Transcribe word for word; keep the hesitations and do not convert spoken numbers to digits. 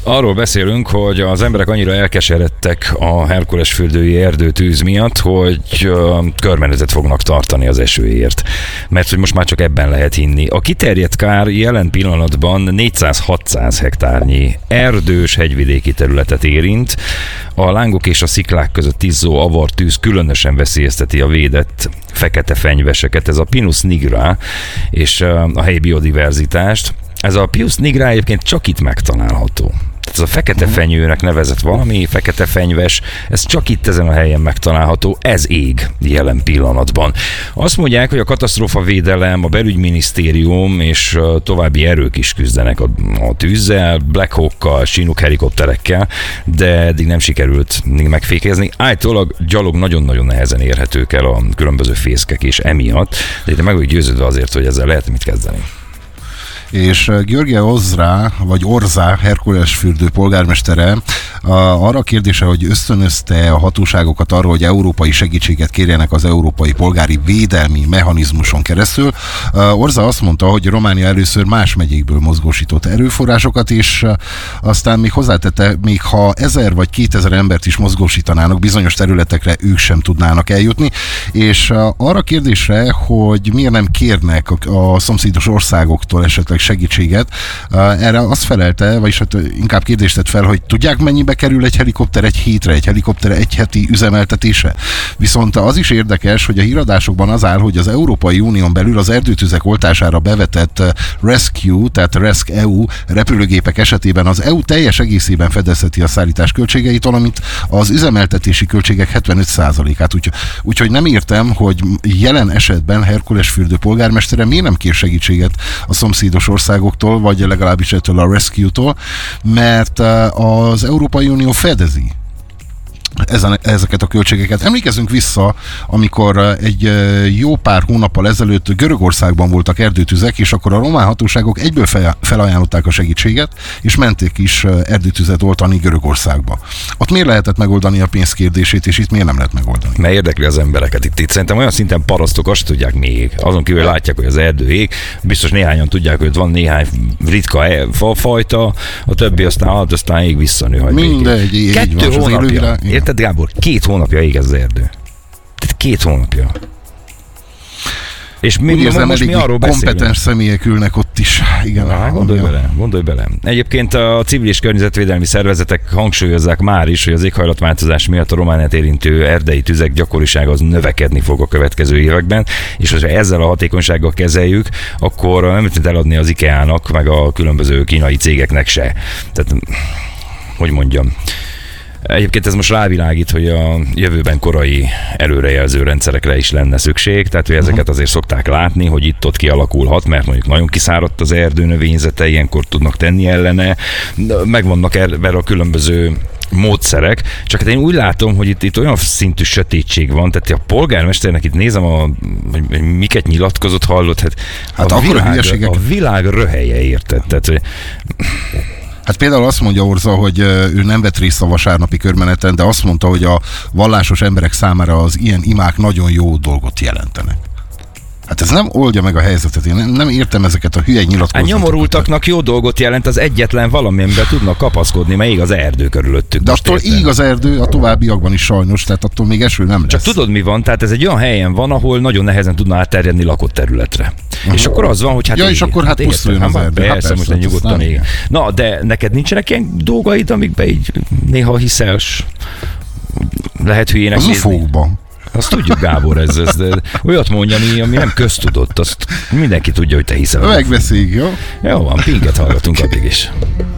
Arról beszélünk, hogy az emberek annyira elkeseredtek a Herkulesfürdői erdőtűz miatt, hogy körmenetet fognak tartani az esőért. Mert hogy most már csak ebben lehet hinni. A kiterjedt kár jelen pillanatban négyszáz-hatszáz hektárnyi erdős hegyvidéki területet érint. A lángok és a sziklák között izzó avartűz különösen veszélyezteti a védett fekete fenyveseket. Ez a Pinus nigra és a helyi biodiverzitást. Ez a Pinus nigra egyébként csak itt megtalálható. Tehát ez a fekete fenyőnek nevezett valami, fekete fenyves, ez csak itt ezen a helyen megtalálható, ez ég jelen pillanatban. Azt mondják, hogy a katasztrófavédelem, a belügyminisztérium és további erők is küzdenek a, a tűzzel, Black Hawkkal, Chinook helikopterekkel, de eddig nem sikerült megfékezni. Állítólag gyalog nagyon-nagyon nehezen érhetők el a különböző fészkek és emiatt, de meg vagyok győződve azért, hogy ezzel lehet mit kezdeni. És György Ozrá, vagy Orzá, Herkulesfürdő polgármestere arra a kérdése, hogy ösztönözte a hatóságokat arra, hogy európai segítséget kérjenek az európai polgári védelmi mechanizmuson keresztül. Orzá azt mondta, hogy Románia először más megyékből mozgósított erőforrásokat, és aztán még hozzátette, még ha ezer vagy kétezer embert is mozgósítanának bizonyos területekre, ők sem tudnának eljutni. És arra a kérdésre, hogy miért nem kérnek a, a szomszédos országoktól esetleg segítséget, erre azt felelte, vagyis hát inkább kérdést tett fel, hogy tudják, mennyibe kerül egy helikopter egy hétre, egy helikopter egy heti üzemeltetése. Viszont az is érdekes, hogy a híradásokban az áll, hogy az Európai Unión belül az erdőtüzek oltására bevetett Rescue, tehát Rescue é u repülőgépek esetében az é u teljes egészében fedezheti a szállítás költségeit, valamint az üzemeltetési költségek hetvenöt százalékát. Úgyhogy, úgyhogy nem értem, hogy jelen esetben Herkulesfürdő polgármestere miért nem kér segítséget a szomszédos országoktól, vagy legalábbis ettől a Rescue-tól, mert az Európai Unió fedezi ezen, ezeket a költségeket. Emlékezzünk vissza, amikor egy jó pár hónappal ezelőtt Görögországban voltak erdőtüzek, és akkor a román hatóságok egyből felajánlották a segítséget, és menték is erdőtüzet oltani Görögországba. Ott miért lehetett megoldani a pénzkérdését, és itt miért nem lehet megoldani? Mert érdekli az embereket itt. Itt szerintem olyan szinten parasztok, azt tudják még. Azon kívül látják, hogy az erdő ég, biztos néhányan tudják, hogy van néhány ritka fafajta, a többi aztán, hát aztán ég visszanő. Mindegy, így Kettő van, hónapja. Érted, Gábor? Két hónapja ég ez az erdő. Tehát két hónapja. És mi, érzem, most mi arról beszélünk? Kompetens személyek ülnek ott is. Igen, Na, gondolj bele, gondolj bele. Egyébként a civil és környezetvédelmi szervezetek hangsúlyozzák már is, hogy az éghajlatváltozás miatt a Romániát érintő erdei tüzek gyakorisága az növekedni fog a következő években, és hogyha ezzel a hatékonysággal kezeljük, akkor nem tudjuk eladni az IKEA-nak, meg a különböző kínai cégeknek se. Tehát, hogy mondjam, egyébként ez most rávilágít, hogy a jövőben korai előrejelző rendszerekre is lenne szükség, tehát hogy ezeket azért szokták látni, hogy itt-ott kialakulhat, mert mondjuk nagyon kiszáradt az erdő növényzete, ilyenkor tudnak tenni ellene, megvannak erre a különböző módszerek, csak hát én úgy látom, hogy itt, itt olyan szintű sötétség van, tehát a polgármesternek itt nézem, a, hogy miket nyilatkozott, hallott, hát, hát a, világ, a, a világ röhelye, érted? Tehát, hogy Hát például azt mondja Orza, hogy ő nem vett részt a vasárnapi körmeneten, de azt mondta, hogy a vallásos emberek számára az ilyen imák nagyon jó dolgot jelentenek. Hát ez nem oldja meg a helyzetet, én nem, nem értem ezeket a hülye nyilatkozatokat. A nyomorultaknak jó dolgot jelent, az egyetlen valami, amiben tudnak kapaszkodni, mert ég az erdő körülöttük. De attól ég az erdő a továbbiakban is sajnos, tehát attól még eső nem lesz. Csak tudod mi van? Tehát ez egy olyan helyen van, ahol nagyon nehezen tudna átterjedni lakott területre. Uh-huh. És akkor az van, hogy hát ja, ég, és akkor hát pusztuljon az erdő. Persze, hát persze, most nyugodtan ég. Na, de neked nincsenek ilyen dolgaid, amikben így néha hiszel, lehet hülyének az nézni? ufókban. Azt tudjuk, Gábor, ez, ez de olyat mondja, ami, ami nem köztudott, azt mindenki tudja, hogy te hiszel. Megbeszéljük, jó? Jó van, Pinket hallgatunk addig is.